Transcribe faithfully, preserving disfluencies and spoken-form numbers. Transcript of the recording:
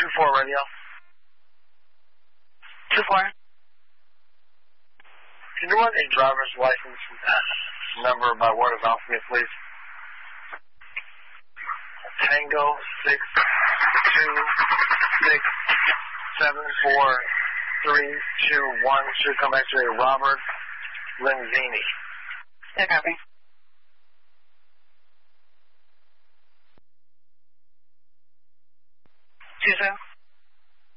two four radio. two four. Can you run a driver's license number by word of mouth for me, please? Tango six two six seven four three two one should come back to Robert Lenzini. Yeah, copy.